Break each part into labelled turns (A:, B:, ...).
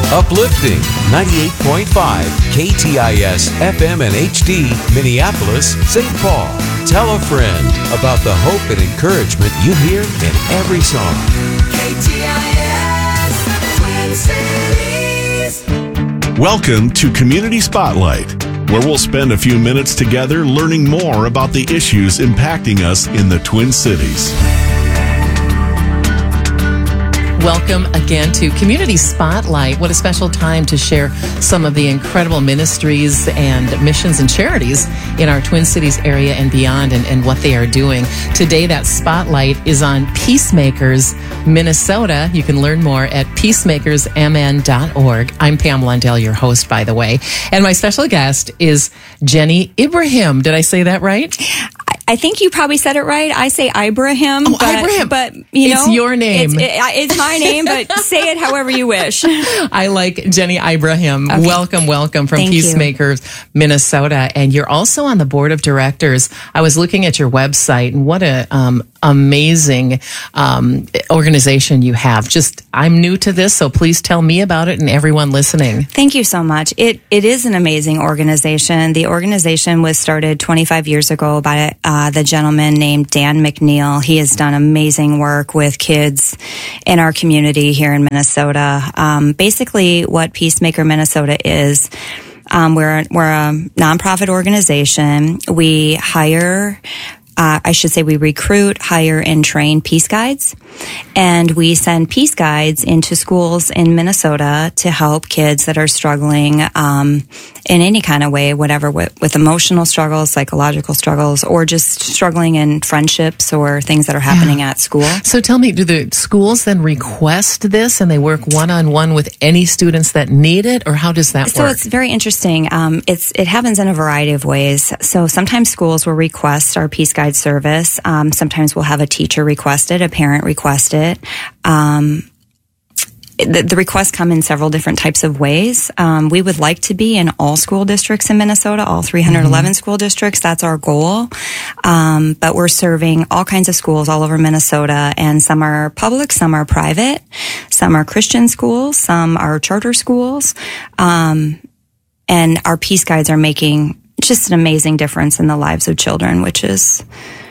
A: Uplifting 98.5 KTIS FM and HD Minneapolis, St. Paul. Tell a friend about the hope and encouragement you hear in every song.
B: KTIS Twin Cities.
C: Welcome to Community Spotlight, where we'll spend a few minutes together learning more about the issues impacting us in the Twin Cities.
D: Welcome again to Community Spotlight. What a special time to share some of the incredible ministries and missions and charities in our Twin Cities area and beyond, and what they are doing. Today, that spotlight is on Peacemakers Minnesota. You can learn more at peacemakersmn.org. I'm Pam Lundell, your host, by the way. And my special guest is Jenny Ibrahim. Did I say that right?
E: I think you probably said it right. I say Ibrahim.
D: Oh, Ibrahim.
E: But you know,
D: it's your name.
E: It's my name, but say it however you wish.
D: I like Jenny Ibrahim.
E: Okay.
D: Welcome from
E: Thank
D: Peacemakers Minnesota. And you're also on the board of directors. I was looking at your website, and what a amazing organization you have. I'm new to this, so please tell me about it and everyone listening.
E: Thank you so much. It is an amazing organization. The organization was started 25 years ago by the gentleman named Dan McNeil. He has done amazing work with kids in our community here in Minnesota. Basically, what Peacemaker Minnesota is, we're a nonprofit organization. We hire, we recruit, hire, and train peace guides. And we send peace guides into schools in Minnesota to help kids that are struggling in any kind of way, whatever, with emotional struggles, psychological struggles, or just struggling in friendships or things that are happening at school.
D: So tell me, do the schools then request this and they work one-on-one with any students that need it, or how does that work?
E: So it's very interesting. It happens in a variety of ways. So sometimes schools will request our peace guide service. Sometimes we'll have a teacher request it, a parent request it. The requests come in several different types of ways. We would like to be in all school districts in Minnesota, all 311 school districts. That's our goal. But we're serving all kinds of schools all over Minnesota, and some are public, some are private, some are Christian schools, some are charter schools. And our peace guides are making just an amazing difference in the lives of children, which is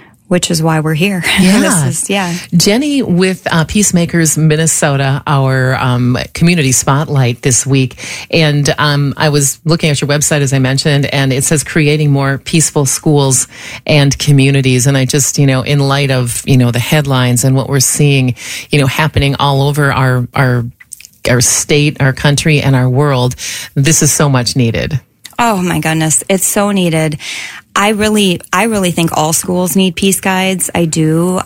E: why we're here.
D: Yeah. Jenny, with Peacemakers Minnesota, our community spotlight this week, and I was looking at your website, as I mentioned, and it says creating more peaceful schools and communities. And I just, in light of, the headlines and what we're seeing, happening all over our state, our country, and our world, this is so much needed.
E: Oh my goodness, it's so needed. I really think all schools need peace guides. I do.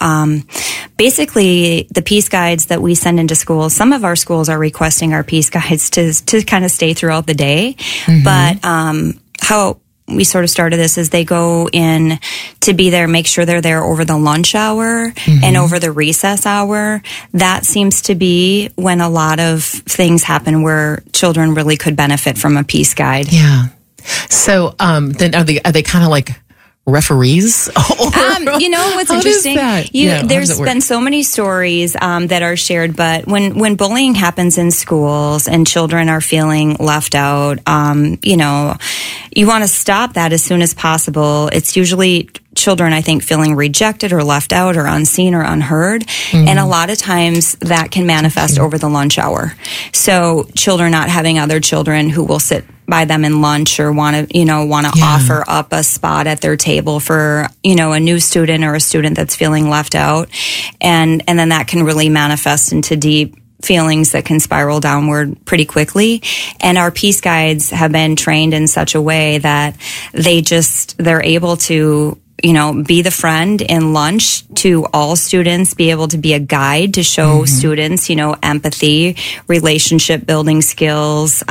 E: Basically, the peace guides that we send into schools, some of our schools are requesting our peace guides to kind of stay throughout the day. Mm-hmm. But how we sort of started this is they go in to be there, make sure they're there over the lunch hour mm-hmm. and over the recess hour. That seems to be when a lot of things happen where children really could benefit from a peace guide.
D: Yeah. So, then are they kind of like referees?
E: What's interesting? There's been so many stories that are shared, but when bullying happens in schools and children are feeling left out, you want to stop that as soon as possible. It's usually children, I think, feeling rejected or left out or unseen or unheard. Mm-hmm. And a lot of times that can manifest over the lunch hour. So children not having other children who will sit by them in lunch or want to offer up a spot at their table for, a new student or a student that's feeling left out. And then that can really manifest into deep feelings that can spiral downward pretty quickly. And our peace guides have been trained in such a way that they're able to be the friend in lunch to all students, be able to be a guide to show mm-hmm. students, empathy, relationship building skills,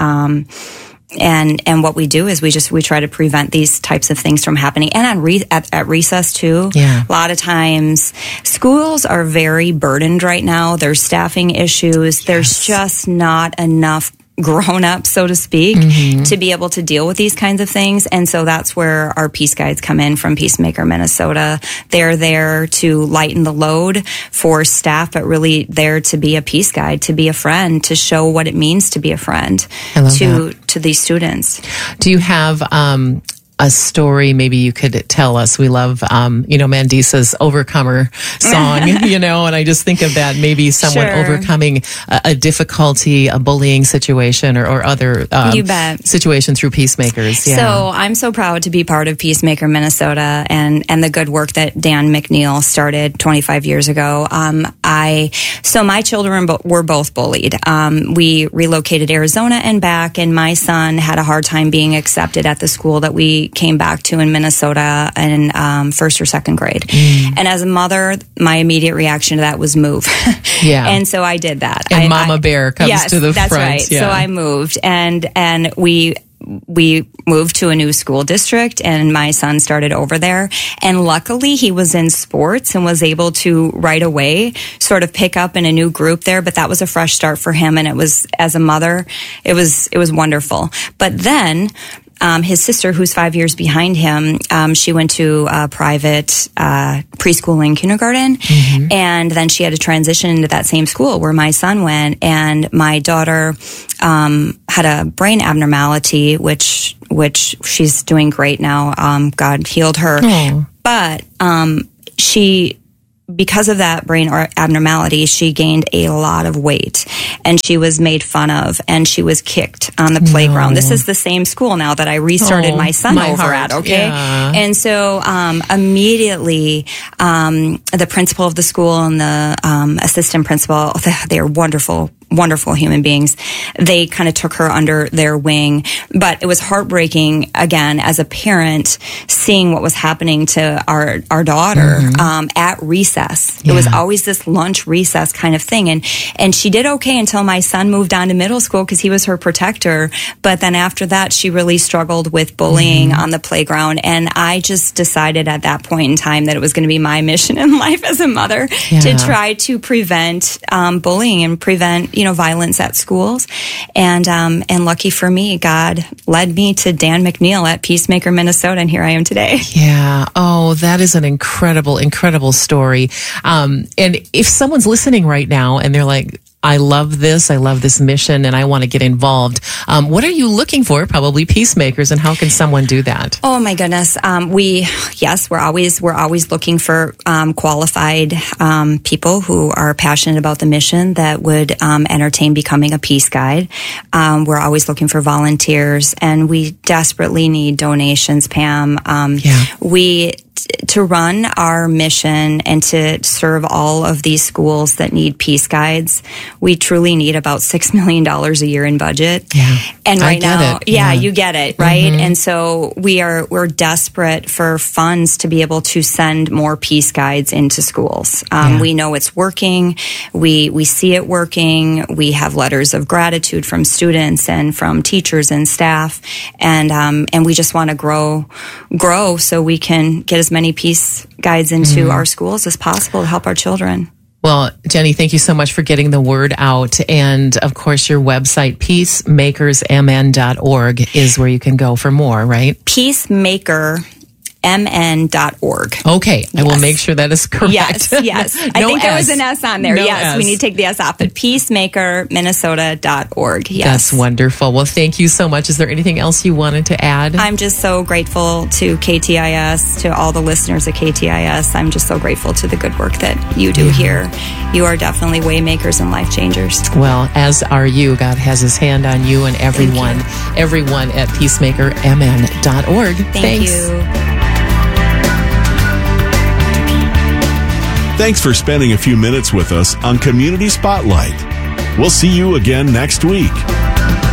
E: And what we do is we try to prevent these types of things from happening. And at recess too, a lot of times schools are very burdened right now. There's staffing issues. There's just not enough grown up, so to speak, to be able to deal with these kinds of things. And so that's where our Peace Guides come in from Peacemaker Minnesota. They're there to lighten the load for staff, but really there to be a peace guide, to be a friend, to show what it means to be a friend to these students.
D: Do you have a story maybe you could tell us? We love, Mandisa's Overcomer song, and I just think of that, maybe someone overcoming a difficulty, a bullying situation or other
E: you bet.
D: Situation through Peacemakers. Yeah.
E: So I'm so proud to be part of Peacemaker Minnesota and the good work that Dan McNeil started 25 years ago. So my children were both bullied. We relocated to Arizona and back, and my son had a hard time being accepted at the school that we came back to in Minnesota in first or second grade. And as a mother, my immediate reaction to that was move.
D: Yeah.
E: And so I did that.
D: And Mama Bear comes to the front.
E: That's right. Yeah. So I moved, and we moved to a new school district, and my son started over there. And luckily he was in sports and was able to right away sort of pick up in a new group there. But that was a fresh start for him. And it was, as a mother, it was wonderful. But then, his sister, who's 5 years behind him, she went to a private preschool and kindergarten, and then she had to transition into that same school where my son went. And my daughter had a brain abnormality, which she's doing great now. God healed her, but because of that brain abnormality, she gained a lot of weight, and she was made fun of, and she was kicked on the playground. This is the same school now that I restarted my son over at, okay? Yeah. And so immediately the principal of the school and the assistant principal, they're wonderful human beings. They kind of took her under their wing, but it was heartbreaking, again, as a parent, seeing what was happening to our daughter at recess. It was always this lunch recess kind of thing. And she did okay until my son moved on to middle school because he was her protector. But then after that, she really struggled with bullying on the playground. And I just decided at that point in time that it was going to be my mission in life as a mother to try to prevent bullying and prevent violence at schools. And lucky for me, God led me to Dan McNeil at Peacemaker Minnesota, and here I am today.
D: Yeah. Oh, that is an incredible, incredible story. And if someone's listening right now and they're like, I love this mission, and I want to get involved. What are you looking for? Probably Peacemakers, and how can someone do that?
E: Oh my goodness. We're always looking for qualified people who are passionate about the mission that would entertain becoming a peace guide. We're always looking for volunteers, and we desperately need donations, Pam. To run our mission and to serve all of these schools that need peace guides, we truly need about $6 million a year in budget. Yeah. And right now, you get it, right? And so we're desperate for funds to be able to send more peace guides into schools. We know it's working. We see it working. We have letters of gratitude from students and from teachers and staff. And we just want to grow so we can get as many peace guides into our schools as possible to help our children.
D: Well, Jenny, thank you so much for getting the word out. And of course, your website, peacemakersmn.org, is where you can go for more, right?
E: peacemakermn.org.
D: Okay, I will make sure that is correct.
E: Yes. I think there was an S on there. We need to take the S off, but peacemakerminnesota.org. Yes.
D: That's wonderful. Well, thank you so much. Is there anything else you wanted to add?
E: I'm just so grateful to KTIS, to all the listeners at KTIS. I'm just so grateful to the good work that you do here. You are definitely way makers and life changers.
D: Well, as are you. God has his hand on you and everyone at peacemakermn.org.
E: Thank you.
C: Thanks for spending a few minutes with us on Community Spotlight. We'll see you again next week.